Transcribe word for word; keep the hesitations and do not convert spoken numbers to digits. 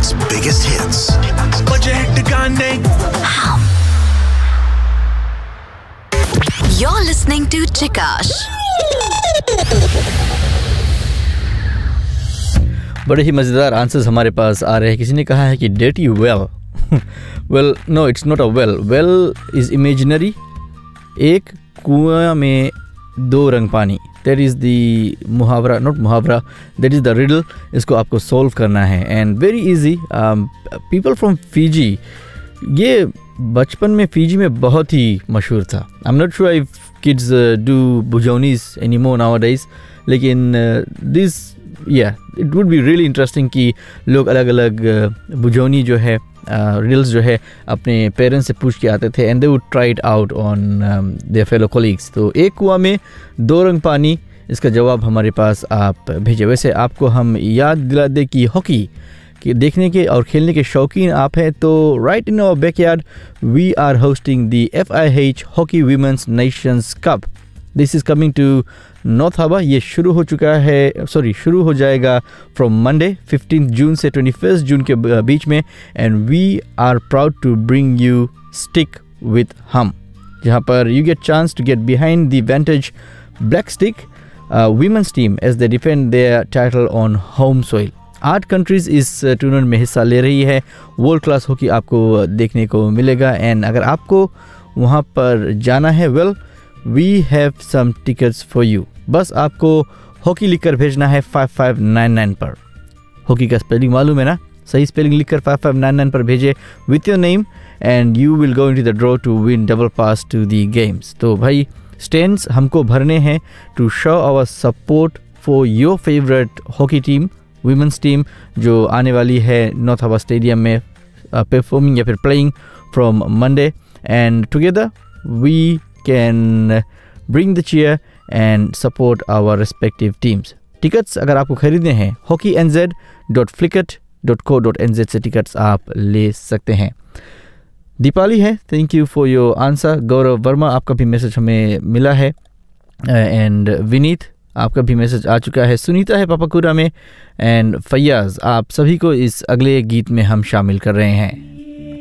Rock's biggest hits. You're listening to Chikash. बड़े ही मज़ेदार answers हमारे पास आ रहे हैं। किसी ने कहा है कि dirty well. Well, no, it's not a well. Well is imaginary. एक कुआं में दो रंग पानी. That is the मुहावरा, not मुहावरा. That is the riddle. इसको आपको solve करना है. And very easy. Um, people from Fiji. ये बचपन में फिजी में बहुत ही मशहूर था. I'm not sure if kids uh, do bujonis anymore nowadays. लेकिन uh, this yeah, it would be really interesting कि लोग अलग अलग बुजोनी जो है रिडल्स uh, जो है अपने पेरेंट्स से पूछ के आते थे and they would try it out on their fellow colleagues. तो एक कुआं में दो रंग पानी, इसका जवाब हमारे पास आप भेजे. वैसे आपको हम याद दिला दें कि हॉकी कि देखने के और खेलने के शौकीन आप हैं तो right in our backyard we are hosting the F I H hockey women's Nations cup. This is coming to north harbour. ये शुरू हो चुका है, सॉरी शुरू हो जाएगा फ्रॉम मंडे फिफ्टीन जून से ट्वेंटी फर्स्ट जून के बीच में. And we are proud to bring you stick with हम, जहाँ पर you get chance to get behind the वेंटेज black stick women's team as they defend there title on home soil. आठ countries इस tournament में हिस्सा ले रही है. वर्ल्ड क्लास हॉकी आपको देखने को मिलेगा. एंड अगर आपको वहाँ पर जाना है, well we have some tickets for you. बस आपको हॉकी लिखकर भेजना है फाइव फाइव नाइन नाइन पर. हॉकी का स्पेलिंग मालूम है ना? सही स्पेलिंग लिखकर फाइव फाइव नाइन नाइन पर भेजे with your name and you will go into the draw two win double pass to the games. तो भाई स्टैंड्स हमको भरने हैं to show our support for your favourite hockey team, women's team, जो आने वाली है नॉर्थ हार्बर स्टेडियम में परफॉर्मिंग या फिर playing from Monday. And together we can bring the cheer and support our respective teams. Tickets अगर आपको खरीदने हैं hockey N Z dot फ्लिकट dot co dot N Z से टिकट्स आप ले सकते हैं. दीपाली है, thank you for your answer. गौरव वर्मा, आपका भी मैसेज हमें मिला है. एंड विनीत, आपका भी मैसेज आ चुका है. सुनीता है पापाकुरा में. एंड फैयाज, आप सभी को इस अगले गीत में हम शामिल कर रहे हैं.